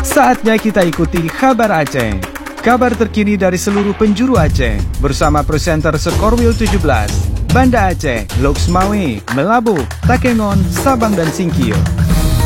Saatnya kita ikuti kabar Aceh. Kabar terkini dari seluruh penjuru Aceh bersama presenter Sekorwil 17, Banda Aceh, Loksmawe, Melabu, Takengon, Sabang dan Singkil.